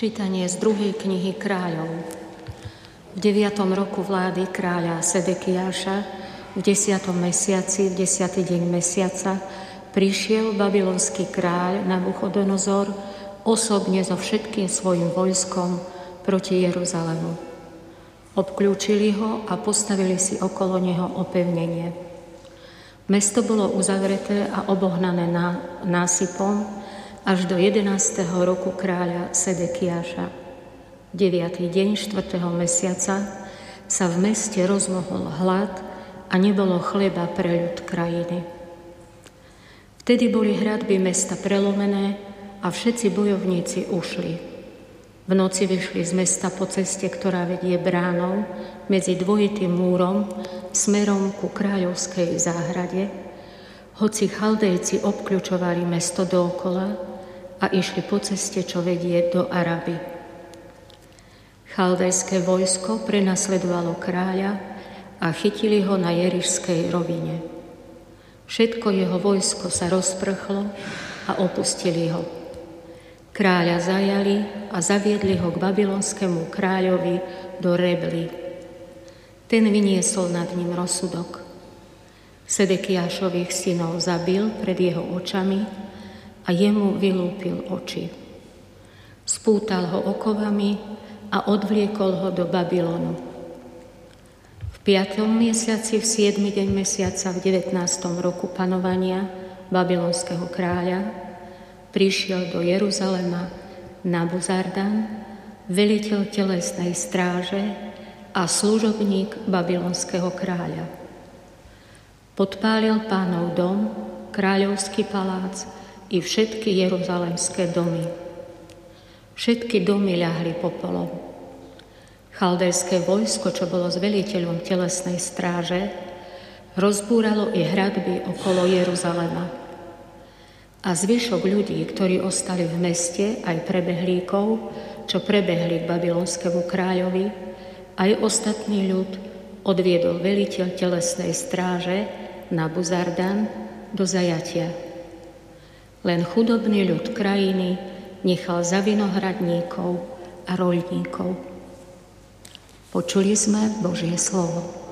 Čítanie z 2. knihy Kráľov. V 9. roku vlády kráľa Sedekiáša, v 10. mesiaci, v 10. deň mesiaca, prišiel babylonský kráľ Nabuchodonozor osobne so všetkým svojim vojskom proti Jeruzalému. Obkľúčili ho a postavili si okolo neho opevnenie. Mesto bolo uzavreté a obohnané násypom až do 11. roku kráľa Sedekiáša. 9. deň 4. mesiaca sa v meste rozmohol hlad a nebolo chleba pre ľud krajiny. Vtedy boli hradby mesta prelomené a všetci bojovníci ušli. V noci vyšli z mesta po ceste, ktorá vedie bránou medzi dvojitým múrom smerom ku kráľovskej záhrade, hoci Chaldejci obkľučovali mesto dookola a išli po ceste, čo vedie do Araby. Chaldejské vojsko prenasledovalo kráľa a chytili ho na Jerišskej rovine. Všetko jeho vojsko sa rozprchlo a opustili ho. Kráľa zajali a zaviedli ho k babylonskému kráľovi do Rebly. Ten vyniesol nad ním rozsudok. Sedekiášových synov zabil pred jeho očami a jemu vylúpil oči. Spútal ho okovami a odvliekol ho do Babylonu. V 5. mesiaci, v 7. deň mesiaca, v 19. roku panovania babylonského kráľa prišiel do Jeruzalema Nabuzardan, veliteľ telesnej stráže a služobník babylonského kráľa. Podpálil Pánov dom, kráľovský palác i všetky jeruzalemské domy. Všetky domy ľahli popolom. Chaldejské vojsko, čo bolo s veliteľom telesnej stráže, rozbúralo i hradby okolo Jeruzalema. A zvyšok ľudí, ktorí ostali v meste, aj prebehlíkov, čo prebehli k babylonskému kráľovi, aj ostatný ľud odviedol veliteľ telesnej stráže Nabuzardan do zajatia. Len chudobný ľud krajiny nechal za vinohradníkov a roľníkov. Počuli sme Božie slovo.